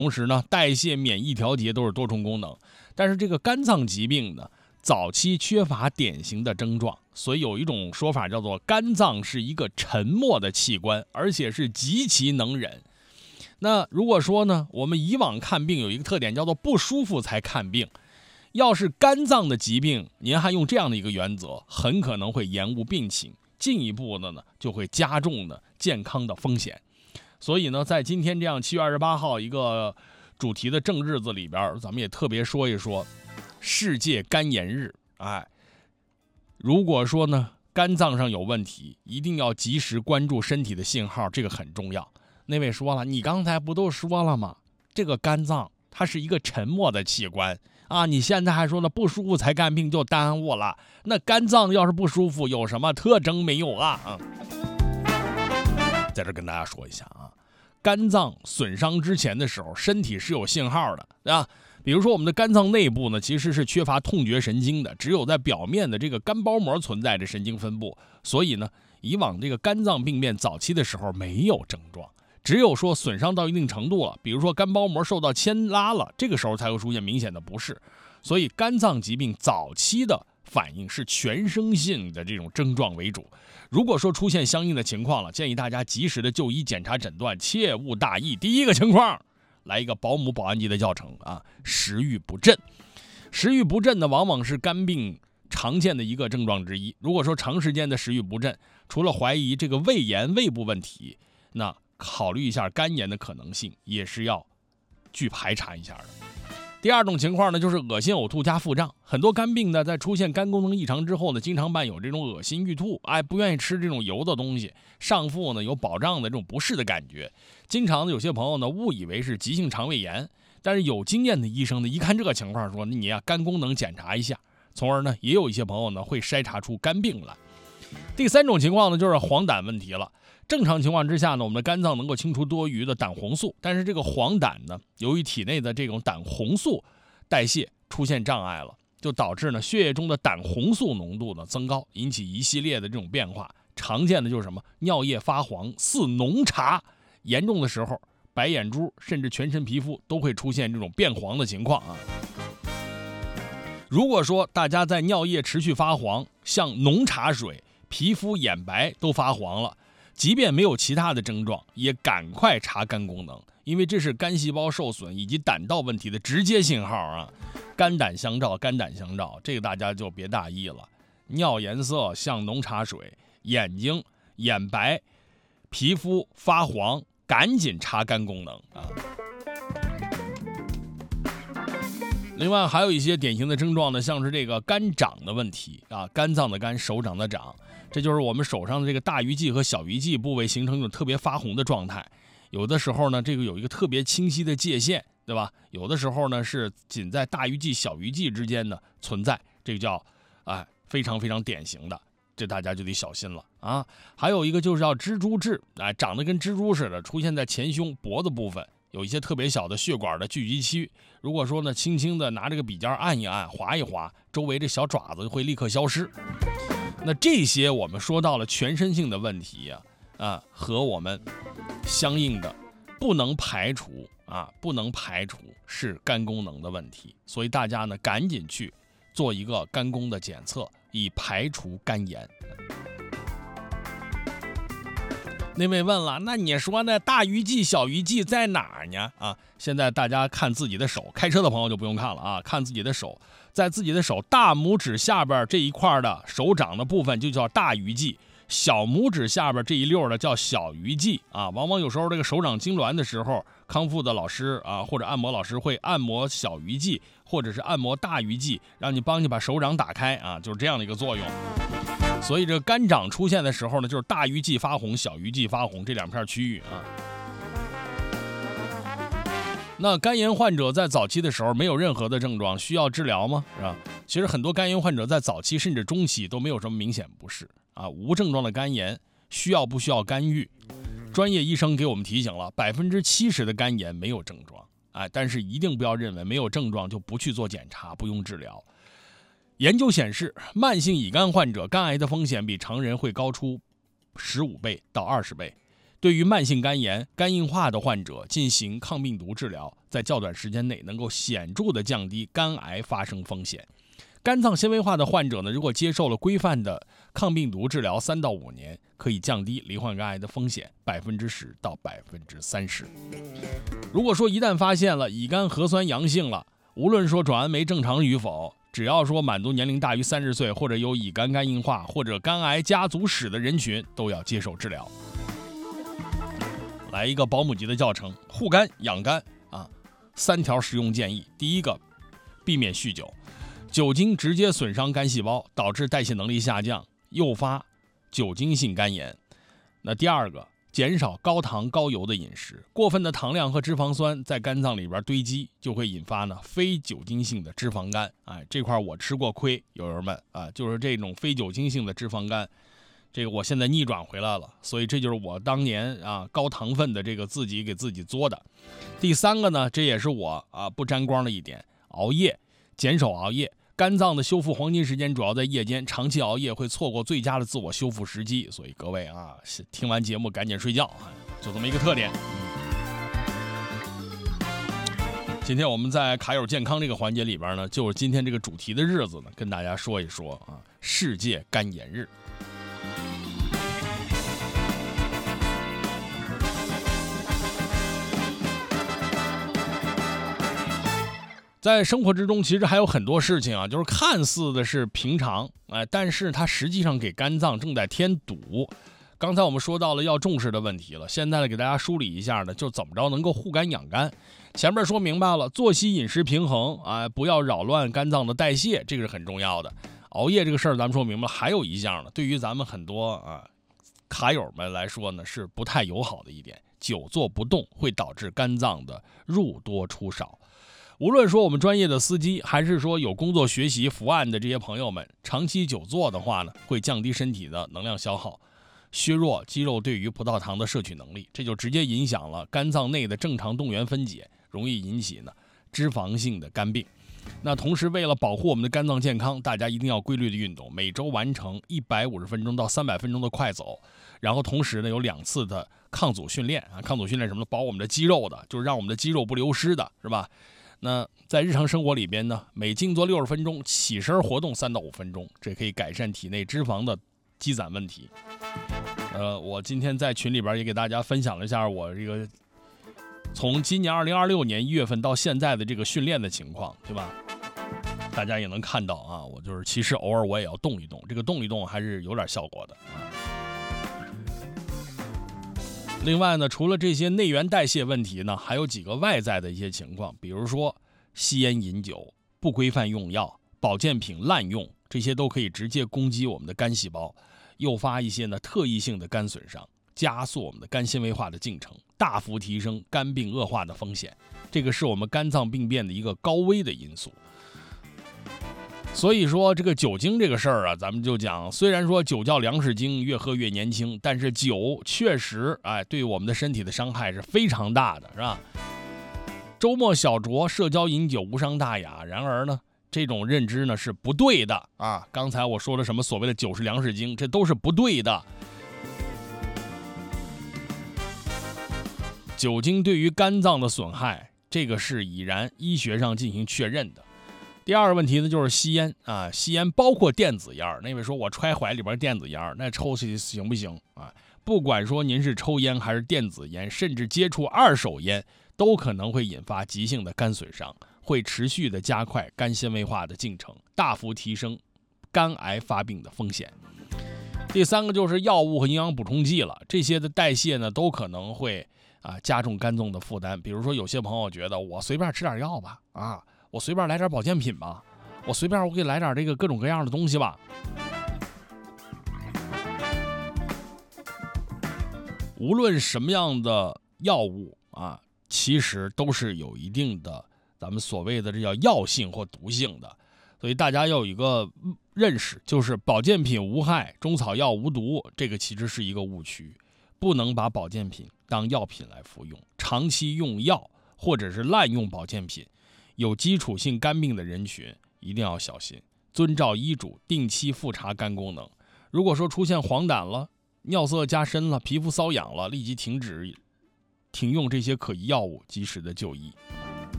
同时呢，代谢、免疫调节都是多重功能。但是这个肝脏疾病呢，早期缺乏典型的症状，所以有一种说法叫做肝脏是一个沉默的器官，而且是极其能忍。那如果说呢，我们以往看病有一个特点叫做不舒服才看病，要是肝脏的疾病，您还用这样的一个原则，很可能会延误病情，进一步的呢就会加重呢健康的风险。所以呢，在今天这样7月28号一个主题的正日子里边，咱们也特别说一说世界肝炎日。如果说呢肝脏上有问题，一定要及时关注身体的信号，这个很重要。那位说了，你刚才不都说了吗？这个肝脏它是一个沉默的器官啊，你现在还说了不舒服才看病就耽误了，那肝脏要是不舒服有什么特征没有啊？在这跟大家说一下啊，肝脏损伤之前的时候，身体是有信号的，对吧？比如说我们的肝脏内部呢，其实是缺乏痛觉神经的，只有在表面的这个肝包膜存在着神经分布，所以呢，以往这个肝脏病变早期的时候没有症状，只有说损伤到一定程度了，比如说肝包膜受到牵拉了，这个时候才会出现明显的不适。所以肝脏疾病早期的反应是全身性的这种症状为主。如果说出现相应的情况了，建议大家及时的就医检查诊断，切勿大意。第一个情况，来一个保姆保安级的教程啊，食欲不振。食欲不振呢，往往是肝病常见的一个症状之一。如果说长时间的食欲不振，除了怀疑这个胃炎、胃部问题，那考虑一下肝炎的可能性，也是要去排查一下的。第二种情况呢，就是恶心呕吐加腹胀。很多肝病呢，在出现肝功能异常之后呢，经常伴有这种恶心欲吐，不愿意吃这种油的东西，上腹呢有饱胀的这种不适的感觉。经常有些朋友呢误以为是急性肠胃炎，但是有经验的医生呢，一看这个情况说你肝功能检查一下，从而呢也有一些朋友呢会筛查出肝病来。第三种情况呢，就是黄疸问题了。正常情况之下呢，我们的肝脏能够清除多余的胆红素，但是这个黄疸呢，由于体内的这种胆红素代谢出现障碍了，就导致呢血液中的胆红素浓度呢增高，引起一系列的这种变化。常见的就是什么？尿液发黄似浓茶，严重的时候白眼珠甚至全身皮肤都会出现这种变黄的情况啊。如果说大家在尿液持续发黄，像浓茶水，皮肤眼白都发黄了，即便没有其他的症状，也赶快查肝功能，因为这是肝细胞受损以及胆道问题的直接信号啊！肝胆相照，肝胆相照，这个大家就别大意了。尿颜色像浓茶水，眼睛、眼白、皮肤发黄，赶紧查肝功能啊！另外还有一些典型的症状呢，像是这个肝掌的问题啊，肝脏的肝，手掌的掌，这就是我们手上的这个大鱼际和小鱼际部位形成一种特别发红的状态。有的时候呢，这个有一个特别清晰的界限，对吧？有的时候呢是仅在大鱼际、小鱼际之间呢存在，这个叫非常非常典型的，这大家就得小心了啊。还有一个就是叫蜘蛛痣，长得跟蜘蛛似的，出现在前胸、脖子部分。有一些特别小的血管的聚集区，如果说呢轻轻的拿这个笔尖按一按、划一划，周围这小爪子会立刻消失。那这些我们说到了全身性的问题和我们相应的不能排除是肝功能的问题，所以大家呢赶紧去做一个肝功的检测，以排除肝炎。那位问了，那你说的大鱼际、小鱼际在哪儿呢？现在大家看自己的手，开车的朋友就不用看了啊，看自己的手，在自己的手大拇指下边这一块的手掌的部分就叫大鱼际，小拇指下边这一溜的叫小鱼际啊。往往有时候这个手掌痉挛的时候，康复的老师或者按摩老师会按摩小鱼际或者是按摩大鱼际，让你帮你把手掌打开就是这样的一个作用。所以这个肝掌出现的时候呢，就是大鱼际发红、小鱼际发红这两片区域啊。那肝炎患者在早期的时候没有任何的症状，需要治疗吗？是吧？其实很多肝炎患者在早期甚至中期都没有什么明显不适无症状的肝炎需要不需要干预？专业医生给我们提醒了，70%的肝炎没有症状但是一定不要认为没有症状就不去做检查，不用治疗。研究显示，慢性乙肝患者肝癌的风险比常人会高出15倍到20倍。 对于慢性肝炎、肝硬化的患者进行抗病毒治疗，在较短时间内能够显著的降低肝癌发生风险。肝脏纤维化的患者呢，如果接受了规范的抗病毒治疗3到5年，可以降低罹患肝癌的风险10%到30%。如果说一旦发现了乙肝核酸阳性了，无论说转氨酶正常与否，只要说满足年龄大于30岁，或者有乙肝肝硬化或者肝癌家族史的人群，都要接受治疗。来一个保姆级的教程，护肝养肝啊，3条实用建议。第一个，避免酗酒。酒精直接损伤肝细胞，导致代谢能力下降，诱发酒精性肝炎。那第二个，减少高糖高油的饮食，过分的糖量和脂肪酸在肝脏里边堆积，就会引发呢非酒精性的脂肪肝。这块我吃过亏，友人们就是这种非酒精性的脂肪肝，这个我现在逆转回来了，所以这就是我当年高糖分的这个自己给自己作的。第三个呢，这也是我不沾光的一点，熬夜，减少熬夜。肝脏的修复黄金时间主要在夜间，长期熬夜会错过最佳的自我修复时机，所以各位听完节目赶紧睡觉，就这么一个特点。今天我们在卡友健康这个环节里边呢，就是今天这个主题的日子呢，跟大家说一说世界肝炎日。在生活之中，其实还有很多事情就是看似的是平常，但是它实际上给肝脏正在添堵。刚才我们说到了要重视的问题了，现在呢给大家梳理一下呢，就怎么着能够护肝养肝。前面说明白了，作息饮食平衡不要扰乱肝脏的代谢，这个是很重要的。熬夜这个事儿咱们说明白了，还有一项呢，对于咱们很多卡友们来说呢是不太友好的一点，久坐不动会导致肝脏的入多出少。无论说我们专业的司机，还是说有工作学习伏案的这些朋友们，长期久坐的话呢，会降低身体的能量消耗，削弱肌肉对于葡萄糖的摄取能力，这就直接影响了肝脏内的正常动员分解，容易引起呢脂肪性的肝病。那同时为了保护我们的肝脏健康，大家一定要规律的运动，每周完成150分钟到300分钟的快走，然后同时呢有2次的抗阻训练抗阻训练什么的，保我们的肌肉的，就是让我们的肌肉不流失的，是吧？那在日常生活里边呢，每静坐60分钟，起身活动3到5分钟，这可以改善体内脂肪的积攒问题。我今天在群里边也给大家分享了一下我这个从今年2026年1月份到现在的这个训练的情况，对吧？大家也能看到我就是其实偶尔我也要动一动，这个动一动还是有点效果的。另外呢，除了这些内源代谢问题呢，还有几个外在的一些情况，比如说吸烟饮酒、不规范用药、保健品滥用，这些都可以直接攻击我们的肝细胞，诱发一些呢特异性的肝损伤，加速我们的肝纤维化的进程，大幅提升肝病恶化的风险。这个是我们肝脏病变的一个高危的因素。所以说这个酒精这个事儿咱们就讲，虽然说酒叫粮食精，越喝越年轻，但是酒确实对我们的身体的伤害是非常大的，是吧？周末小酌，社交饮酒无伤大雅，然而呢这种认知呢是不对的刚才我说的什么所谓的酒是粮食精，这都是不对的。酒精对于肝脏的损害，这个是已然医学上进行确认的。第二个问题呢，就是吸烟吸烟包括电子烟。那位说我揣怀里边电子烟，那抽行不行不管说您是抽烟还是电子烟，甚至接触二手烟，都可能会引发急性的肝损伤，会持续的加快肝纤维化的进程，大幅提升肝癌发病的风险。第三个就是药物和营养补充剂了，这些的代谢呢都可能会加重肝脏的负担。比如说有些朋友觉得我随便吃点药吧我随便来点保健品吧，我随便我给来点这个各种各样的东西吧。无论什么样的药物其实都是有一定的咱们所谓的这叫药性或毒性的，所以大家要有一个认识，就是保健品无害，中草药无毒，这个其实是一个误区，不能把保健品当药品来服用，长期用药或者是滥用保健品，有基础性肝病的人群一定要小心，遵照医嘱定期复查肝功能。如果说出现黄疸了尿色加深了，皮肤瘙痒了，立即停用这些可疑药物，及时的就医。